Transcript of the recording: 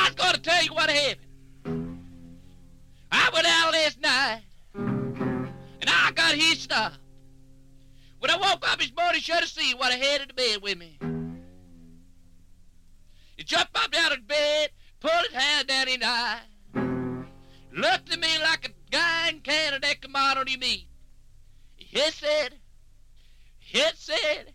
I was going to tell you what happened. I went out last night, and I got hitched up. When I woke up this morning, should have seen what I had in the bed with me. He jumped up out of bed, pulled his hand down his eye, looked at me like a guy in Canada that come out on his meat. He said,